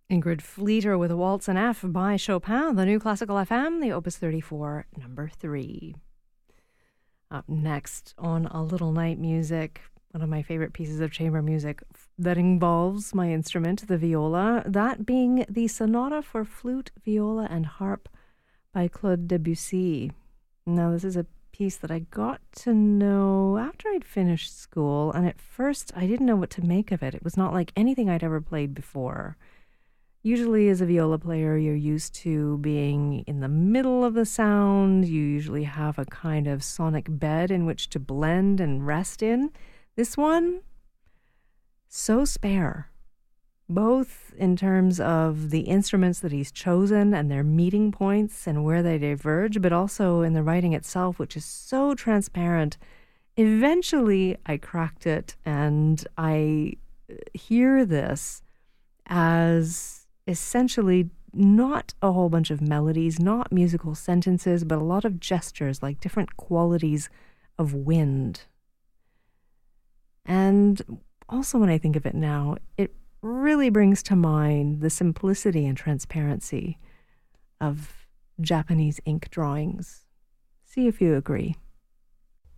Ingrid Fleeter with a Waltz in F by Chopin, the New Classical FM, the Opus 34, number 3. Up next on A Little Night Music, one of my favorite pieces of chamber music that involves my instrument, the viola, that being the Sonata for Flute, Viola, and Harp by Claude Debussy. Now, this is a piece that I got to know after I'd finished school, and at first I didn't know what to make of it. It was not like anything I'd ever played before. Usually as a viola player, you're used to being in the middle of the sound. You usually have a kind of sonic bed in which to blend and rest in. This one, so spare, both in terms of the instruments that he's chosen and their meeting points and where they diverge, but also in the writing itself, which is so transparent. Eventually, I cracked it, and I hear this as essentially not a whole bunch of melodies, not musical sentences, but a lot of gestures, like different qualities of wind. And also when I think of it now, it really brings to mind the simplicity and transparency of Japanese ink drawings. See if you agree.